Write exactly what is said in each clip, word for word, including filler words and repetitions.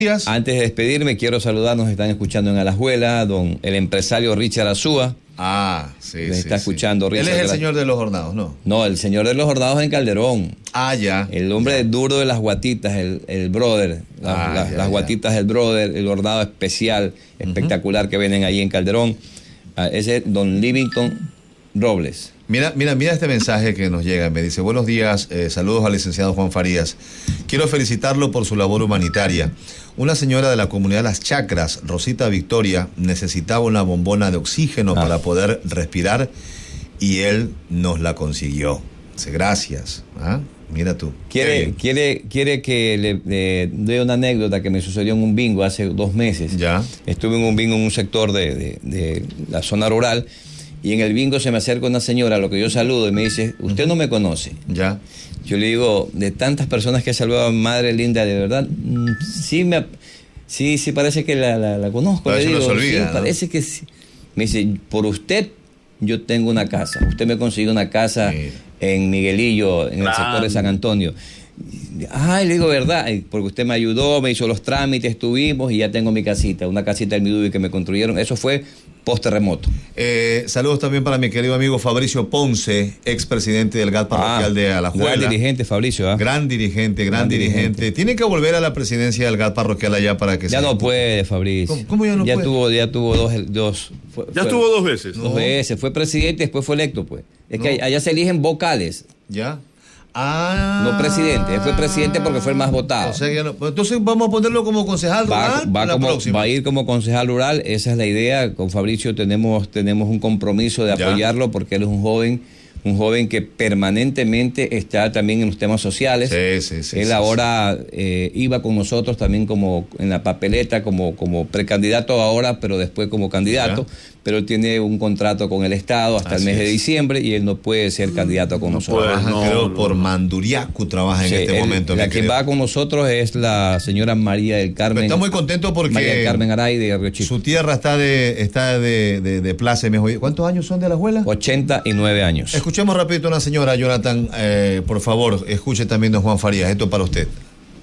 Antes de despedirme, quiero saludar, nos están escuchando en Alajuela, don el empresario Richard Azúa. Ah, sí, nos sí, está sí. escuchando Richard. Él es el señor de los hornados, ¿no? No, el señor de los hornados en Calderón. Ah, ya. El hombre ya. duro de las guatitas, el, el brother. La, Ah, la, ya, las ya. guatitas del brother, el hornado especial, espectacular uh-huh. que venden ahí en Calderón. Ah, ese es don Livington Robles. Mira, mira, mira este mensaje que nos llega. Me dice, buenos días, eh, saludos al licenciado Juan Farías. Quiero felicitarlo por su labor humanitaria. Una señora de la comunidad Las Chacras, Rosita Victoria, necesitaba una bombona de oxígeno ah. para poder respirar y él nos la consiguió. Dice, gracias. ¿Ah? Mira tú. Quiere, quiere, quiere que le, le dé una anécdota que me sucedió en un bingo hace dos meses. Ya. Estuve en un bingo en un sector de, de, de la zona rural. Y en el bingo se me acerca una señora a lo que yo saludo y me dice, usted no me conoce. Ya. Yo le digo, de tantas personas que he saludado a mi madre linda, de verdad, sí me sí, sí parece que la, la, la conozco. Le digo, no se olvida, sí, ¿no? parece que sí. Me dice, por usted yo tengo una casa. Usted me consiguió una casa sí. en Miguelillo, en claro. el sector de San Antonio. Ay, le digo, ¿verdad? Porque usted me ayudó, me hizo los trámites, estuvimos y ya tengo mi casita, una casita en Midubi que me construyeron. Eso fue post-terremoto. Eh, saludos también para mi querido amigo Fabricio Ponce, expresidente del G A T parroquial ah, de Alajuela. Gran dirigente, Fabricio. ¿eh? Gran dirigente, gran, gran dirigente. dirigente. Tiene que volver a la presidencia del G A T parroquial allá para que ya se... no puede, Fabricio. ¿Cómo, cómo ya no ya puede? Tuvo, ya tuvo dos... dos fue, ya fue, tuvo dos veces. Dos no. veces. Fue presidente y después fue electo, pues. Es no. que allá se eligen vocales. Ya. Ah, no presidente, él fue presidente porque fue el más votado. O sea, ya no, entonces vamos a ponerlo como concejal rural. Va, va, la como, próxima. va a ir como concejal rural, esa es la idea. Con Fabricio tenemos, tenemos un compromiso de apoyarlo ya. porque él es un joven, un joven que permanentemente está también en los temas sociales. Sí, sí, sí. Él sí, ahora sí. Eh, iba con nosotros también como en la papeleta, como, como precandidato ahora, pero después como candidato. Ya. Pero él tiene un contrato con el Estado hasta Así el mes es. de diciembre y él no puede ser candidato con no nosotros. Trabaja, no, creo, no, por no. Manduriacu trabaja sí, en este él, momento. La que creo. va con nosotros es la señora María del Carmen. Está muy contento porque María del Carmen Aray de Río Chico. Su tierra está de está de, de, de pláceme. ¿Cuántos años son de la abuela? ochenta y nueve años. Escuchemos rapidito a una señora, Jonathan, eh, por favor, escuche también don Juan Farías, esto para usted.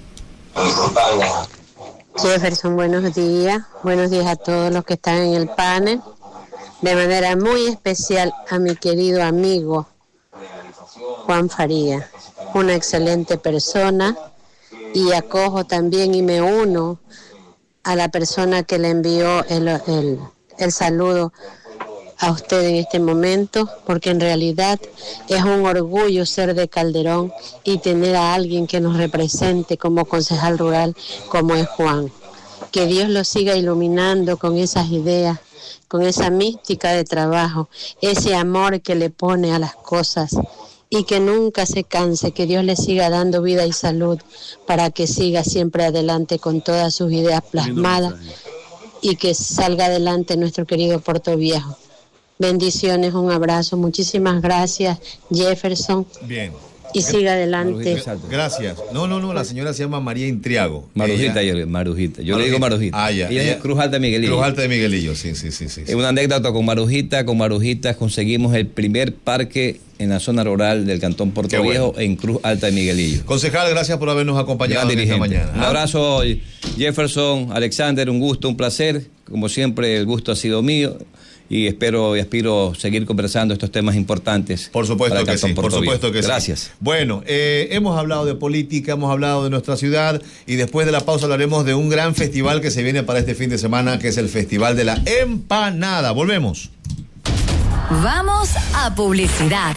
Jefferson, buenos días. Buenos días a todos los que están en el panel. De manera muy especial a mi querido amigo Juan Farías, una excelente persona, y acojo también y me uno a la persona que le envió el, el, el saludo a usted en este momento, porque en realidad es un orgullo ser de Calderón y tener a alguien que nos represente como concejal rural como es Juan. Que Dios lo siga iluminando con esas ideas, con esa mística de trabajo, ese amor que le pone a las cosas y que nunca se canse, que Dios le siga dando vida y salud para que siga siempre adelante con todas sus ideas plasmadas y que salga adelante nuestro querido Puerto Viejo. Bendiciones, un abrazo, muchísimas gracias, Jefferson. Bien. Y siga adelante. Marujita, gracias. No, no, no, la señora se llama María Intriago. Marujita, ella, yo, Marujita. Yo Marujita. le digo Marujita. Ah, ya, ella ella, es Cruz Alta de Miguelillo. Cruz Alta de Miguelillo, sí, sí, sí. sí, sí. Es una anécdota con Marujita. Con Marujita conseguimos el primer parque en la zona rural del Cantón Puerto Qué Viejo bueno. en Cruz Alta de Miguelillo. Concejal, gracias por habernos acompañado en esta mañana. Un abrazo, Jefferson, Alexander, un gusto, un placer. Como siempre, el gusto ha sido mío. Y espero y aspiro seguir conversando estos temas importantes. Por supuesto que sí, por supuesto que sí. Gracias. Bueno, eh, hemos hablado de política, hemos hablado de nuestra ciudad y después de la pausa hablaremos de un gran festival que se viene para este fin de semana, que es el Festival de la Empanada. Volvemos. Vamos a publicidad.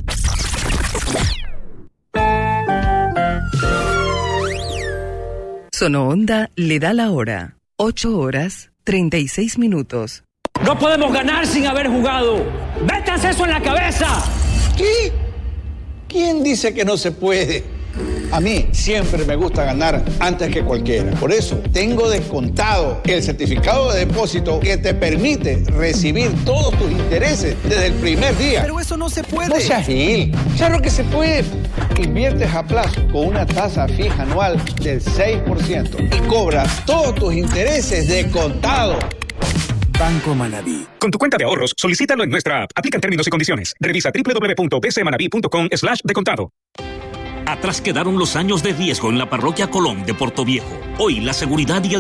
Sonoonda le da la hora. ocho horas, treinta y seis minutos. No podemos ganar sin haber jugado. ¡Métanse eso en la cabeza! ¿Qué? ¿Quién dice que no se puede? A mí siempre me gusta ganar antes que cualquiera. Por eso tengo descontado el certificado de depósito que te permite recibir todos tus intereses desde el primer día. Pero eso no se puede. No seas gil. Claro que se puede. Inviertes a plazo con una tasa fija anual del seis por ciento y cobras todos tus intereses de contado. Banco Manaví. Con tu cuenta de ahorros, solicítalo en nuestra app. Aplican términos y condiciones. Revisa doble u doble u doble u punto b c manaví punto com slash de contado. Atrás quedaron los años de riesgo en la parroquia Colón de Portoviejo. Hoy la seguridad y el